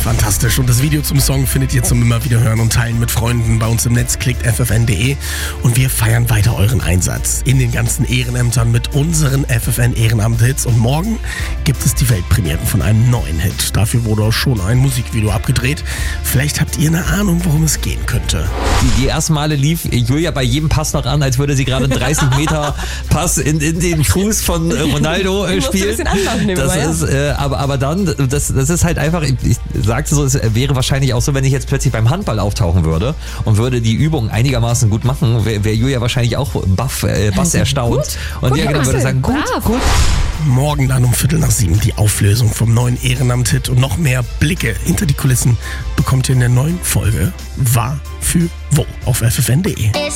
Fantastisch. Und das Video zum Song findet ihr zum immer wieder hören und teilen mit Freunden bei uns im Netz. Klickt ffn.de und wir feiern weiter euren Einsatz in den ganzen Ehrenämtern mit unseren FFN-Ehrenamt-Hits. Und morgen gibt es die Weltpremiere von einem neuen Hit. Dafür wurde auch schon ein Musikvideo abgedreht. Vielleicht habt ihr eine Ahnung, worum es gehen könnte. Die ersten Male lief Julia bei jedem Pass noch an, als würde sie gerade einen 30-Meter-Pass in den Fuß von Ronaldo spielen. Aber dann, das ist halt einfach, ich sagte so, es wäre wahrscheinlich auch so, wenn ich jetzt plötzlich beim Handball auftauchen würde und würde die Übung einigermaßen gut machen, wäre Julia wahrscheinlich auch bass erstaunt. Und Julia würde sagen, gut. Morgen dann um 6:15 die Auflösung vom neuen Ehrenamt-Hit und noch mehr Blicke hinter die Kulissen bekommt ihr in der neuen Folge War für Wo auf ffn.de.